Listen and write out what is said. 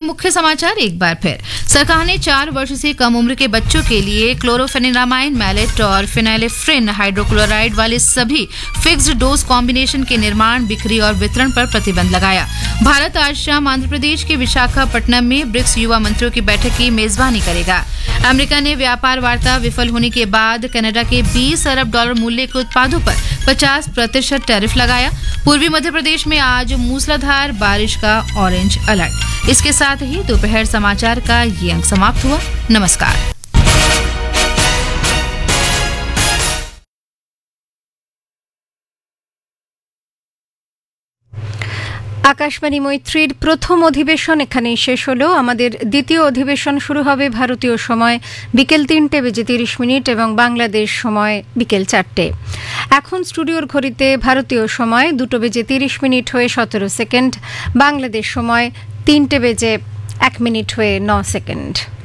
मुख्य समाचार एक बार फिर। सरकार ने 4 वर्ष से कम उम्र के बच्चों के लिए क्लोरोफेनिरामाइन, मैलेट और फिनाइलेफ्रिन हाइड्रोक्लोराइड वाले सभी फिक्स्ड डोज कॉम्बिनेशन के निर्माण, बिक्री और वितरण पर प्रतिबंध लगाया। भारत आज शाम आंध्र प्रदेश के विशाखापट्टनम में ब्रिक्स युवा मंत्रियों की बैठक की मेजबानी करेगा। अमेरिका ने व्यापार वार्ता विफल होने के बाद कनाडा के $20 अरब मूल्य के उत्पादों पर 50% टैरिफ लगाया। पूर्वी मध्य प्रदेश में आज मूसलाधार बारिश का ऑरेंज अलर्ट। इसके साथ ही दोपहर समाचार का ये अंक समाप्त हुआ। नमस्कार। আকাশবাণী মৈত্রীর প্রথম অধিবেশন এখানেই শেষ হলো। আমাদের দ্বিতীয় অধিবেশন শুরু হবে ভারতীয় সময় বিকেল 3:30 এবং বাংলাদেশ সময় বিকেল 4টে। এখন স্টুডিওর ঘড়িতে ভারতীয় সময় 2:30 হয়ে 17 সেকেন্ড, বাংলাদেশ সময় 3:01 হয়ে 9 সেকেন্ড।